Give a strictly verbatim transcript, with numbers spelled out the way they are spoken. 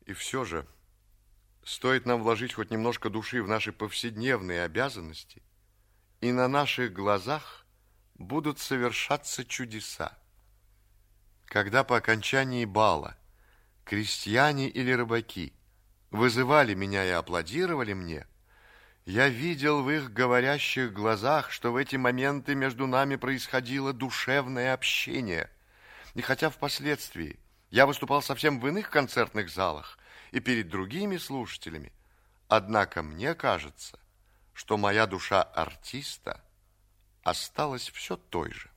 И все же, стоит нам вложить хоть немножко души в наши повседневные обязанности, и на наших глазах будут совершаться чудеса. Когда по окончании бала крестьяне или рыбаки вызывали меня и аплодировали мне, я видел в их говорящих глазах, что в эти моменты между нами происходило душевное общение. И хотя впоследствии я выступал совсем в иных концертных залах и перед другими слушателями, однако мне кажется, что моя душа артиста осталась все той же.